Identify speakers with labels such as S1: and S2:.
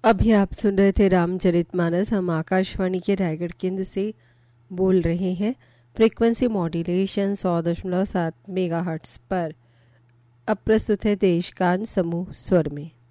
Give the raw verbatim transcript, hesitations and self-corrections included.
S1: अभी आप सुन रहे थे रामचरितमानस। हम आकाशवाणी के रायगढ़ केंद्र से बोल रहे हैं। फ्रीक्वेंसी मॉड्यूलेशन सौ दशमलव सात मेगा हर्ट्स पर। अब प्रस्तुत है देशकान समूह स्वर में।